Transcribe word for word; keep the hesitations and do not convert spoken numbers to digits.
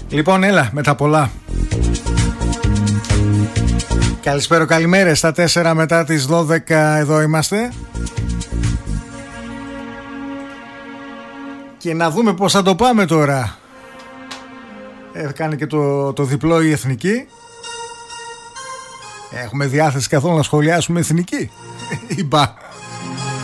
Λοιπόν, έλα με τα πολλά. Καλησπέρα, καλημέρα. Στα τέσσερα μετά τις δώδεκα εδώ είμαστε. Και να δούμε πώς θα το πάμε τώρα. Έκανε και το, το διπλό η Εθνική. Έχουμε διάθεση καθόλου να σχολιάσουμε Εθνική? Είπα.